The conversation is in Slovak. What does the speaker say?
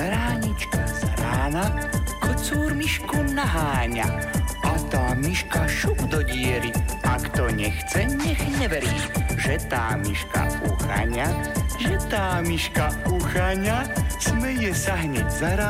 Zaránička z rána kocúr myšku naháňa. A tá myška šup do diery, a kto nechce, nech neverí, že tá myška ucháňa, smeje sa hneď za rána.